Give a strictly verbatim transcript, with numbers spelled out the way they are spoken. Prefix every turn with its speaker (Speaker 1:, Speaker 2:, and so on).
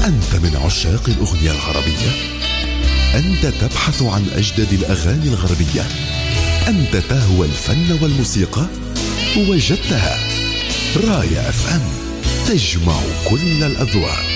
Speaker 1: أنت من عشاق الأغنية العربية؟ أنت تبحث عن أجدد الأغاني الغربية؟ أنت تهوى الفن والموسيقى؟ وجدتها. راية أف أم تجمع كل الأذواق.